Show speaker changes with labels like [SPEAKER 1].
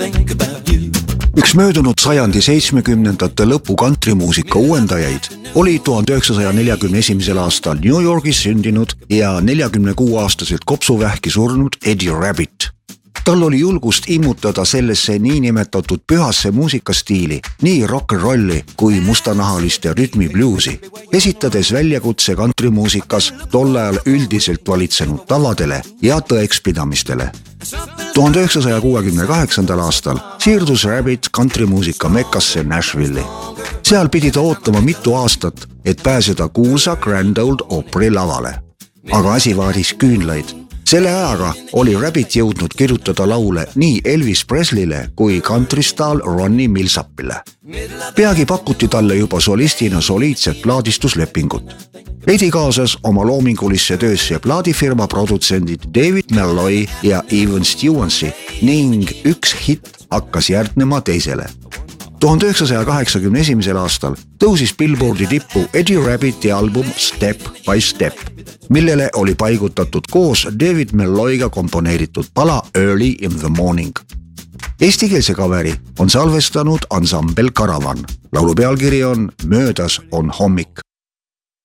[SPEAKER 1] Üks möödunud sajandi 70ndate lõpu kantrimuusika uuendajaid oli 1941. aastal New Yorgis sündinud ja 46-aastaselt kopsuvähki surnud Eddie Rabbitt. Tal oli julgust immutada sellesse niinimetatud pühasse muusikastiili nii rock'n'rolli kui mustanahaliste rütmibluusi, esitades väljakutse kantrimuusikas tol ajal üldiselt valitsenud tavadele ja tõekspidamistele. 1968. aastal siirdus Rabbitt kantrimuusika mekkasse Nashville'i. Seal pidi ta ootama mitu aastat, et pääseda kuulsa Grand Ole Opry lavale. Aga asi vaadis küünlaid. Selle ajaga oli Rabbitt jõudnud kirjutada laule nii Elvis Presley'le kui kantristaal Ronnie Millsapile. Peagi pakuti talle juba solistina soliidset plaadistuslepingut. Eddie kaasas oma loomingulisse töösse plaadifirma produtsendid David Malloy ja Even Stewansi ning üks hitt hakkas järgnema teisele. 1981. aastal tõusis Billboardi tippu Eddie Rabbitti album Step by Step, millele oli paigutatud koos David Malloyga komponeeritud pala Early in the Morning. Eestikeelse kaveri on salvestanud ansambel Caravan. Laulu pealkiri on Möödas on hommik.